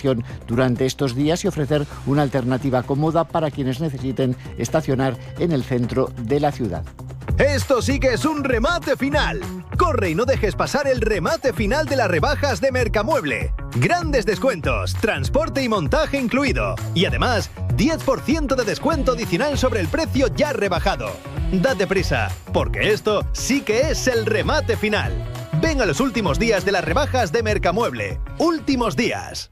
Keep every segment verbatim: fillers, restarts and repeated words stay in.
circulación durante estos días y ofrecer una alternativa cómoda para quienes necesiten estacionar en el centro de la ciudad. Esto sí que es un remate final. Corre y no dejes pasar el remate final de las rebajas de Mercamueble. Grandes descuentos, transporte y montaje incluido. Y además, diez por ciento de descuento adicional sobre el precio ya rebajado. Date prisa, porque esto sí que es el remate final. Ven a los últimos días de las rebajas de Mercamueble. Últimos días.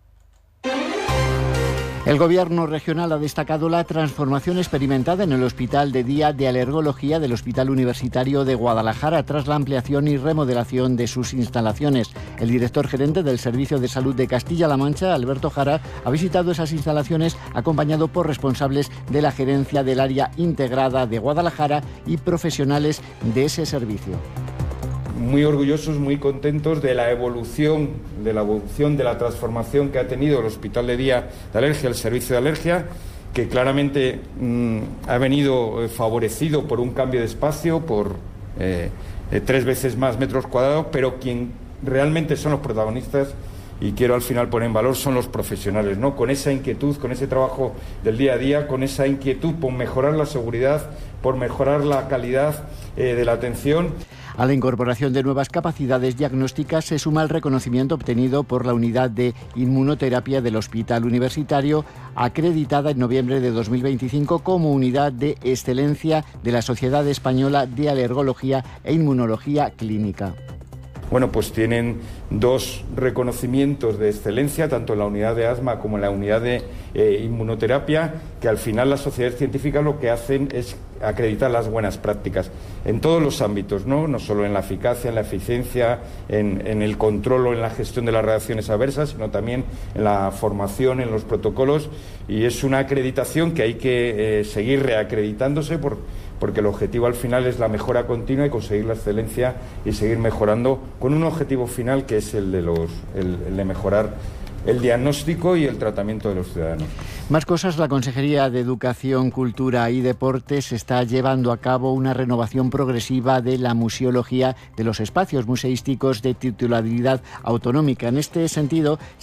El Gobierno regional ha destacado la transformación experimentada en el Hospital de Día de Alergología del Hospital Universitario de Guadalajara tras la ampliación y remodelación de sus instalaciones. El director gerente del Servicio de Salud de Castilla-La Mancha, Alberto Jara, ha visitado esas instalaciones acompañado por responsables de la gerencia del área integrada de Guadalajara y profesionales de ese servicio. Muy orgullosos, muy contentos de la evolución, de la evolución, de la transformación que ha tenido el Hospital de Día de Alergia, el servicio de alergia, que claramente mmm, ha venido eh, favorecido por un cambio de espacio, por eh, eh, tres veces más metros cuadrados, pero quien realmente son los protagonistas, y quiero al final poner en valor, son los profesionales, ¿no? Con esa inquietud, con ese trabajo del día a día, con esa inquietud por mejorar la seguridad, por mejorar la calidad eh, de la atención. A la incorporación de nuevas capacidades diagnósticas se suma el reconocimiento obtenido por la unidad de inmunoterapia del Hospital Universitario, acreditada en noviembre de dos mil veinticinco como unidad de excelencia de la Sociedad Española de Alergología e Inmunología Clínica. Bueno, pues tienen dos reconocimientos de excelencia, tanto en la unidad de asma como en la unidad de eh, inmunoterapia, que al final las sociedades científicas lo que hacen es acreditar las buenas prácticas en todos los ámbitos, ¿no? No solo en la eficacia, en la eficiencia, en, en el control o en la gestión de las reacciones adversas, sino también en la formación, en los protocolos, y es una acreditación que hay que eh, seguir reacreditándose por porque el objetivo al final es la mejora continua y conseguir la excelencia y seguir mejorando con un objetivo final que es el de, los, el, el de mejorar el diagnóstico y el tratamiento de los ciudadanos. Más cosas. La Consejería de Educación, Cultura y Deportes está llevando a cabo una renovación progresiva de la museología de los espacios museísticos de titularidad autonómica. En este sentido,